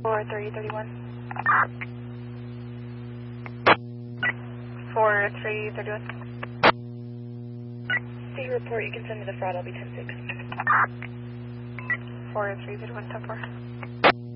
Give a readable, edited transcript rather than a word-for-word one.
4331. 4331. See your report, you can send me the fraud, I'll be 10-6. 4331, 10-4.